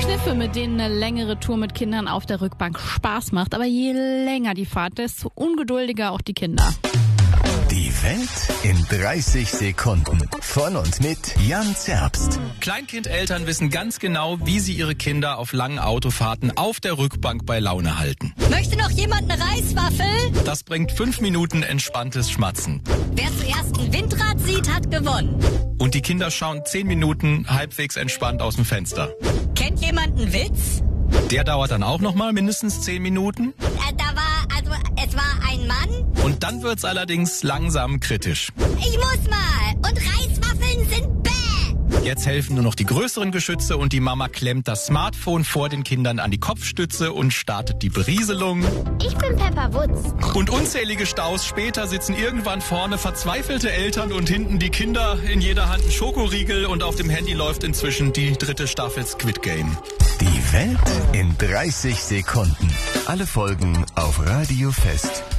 Kniffe, mit denen eine längere Tour mit Kindern auf der Rückbank Spaß macht. Aber je länger die Fahrt, desto ungeduldiger auch die Kinder. Die Welt in 30 Sekunden. Von und mit Jan Zerbst. Kleinkindeltern wissen ganz genau, wie sie ihre Kinder auf langen Autofahrten auf der Rückbank bei Laune halten. Möchte noch jemand eine Reiswaffel? Das bringt 5 Minuten entspanntes Schmatzen. Wer zuerst ein Windrad sieht, hat gewonnen. Und die Kinder schauen 10 Minuten halbwegs entspannt aus dem Fenster. Kennt jemand einen Witz? Der dauert dann auch nochmal mindestens 10 Minuten. Es war ein Mann. Und dann wird's allerdings langsam kritisch. Ich muss mal. Und Reiswaffeln sind bäh. Jetzt helfen nur noch die größeren Geschütze und die Mama klemmt das Smartphone vor den Kindern an die Kopfstütze und startet die Berieselung. Ich bin Peppa Wutz. Und unzählige Staus später sitzen irgendwann vorne verzweifelte Eltern und hinten die Kinder, in jeder Hand ein Schokoriegel und auf dem Handy läuft inzwischen die 3. Staffel Squid Game. Die Welt in 30 Sekunden. Alle Folgen auf Radio Fest.